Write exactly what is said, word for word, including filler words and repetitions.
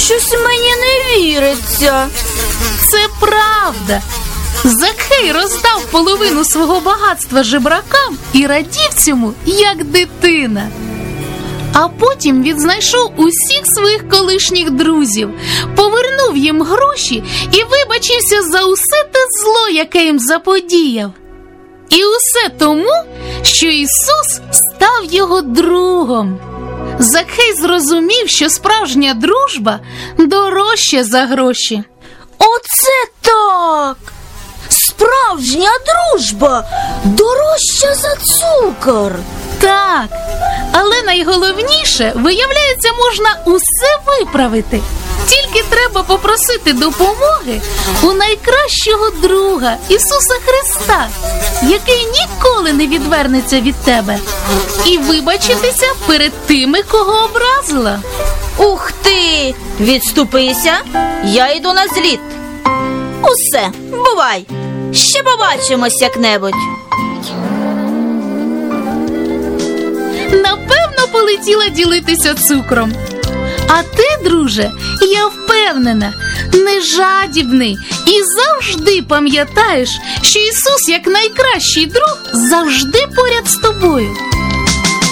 щось мені не віриться. Це правда. Закхей роздав половину свого багатства жебракам і радів цьому, як дитина. А потім він знайшов усіх своїх колишніх друзів, повернув їм гроші і вибачився за усе те зло, яке їм заподіяв. І усе тому, що Ісус став його другом. Закхей зрозумів, що справжня дружба дорожча за гроші. Оце так! Справжня дружба дорожча за цукор. Так, але найголовніше, виявляється, можна усе виправити. Тільки треба попросити допомоги у найкращого друга Ісуса Христа, який ніколи не відвернеться від тебе, і вибачитися перед тими, кого образила. Ух ти! Відступися, я йду на зліт. Усе, бувай. Ще побачимось як-небудь. Напевно, полетіла ділитися цукром. А ти, друже, я впевнена, не жадібний і завжди пам'ятаєш, що Ісус, як найкращий друг, завжди поряд з тобою.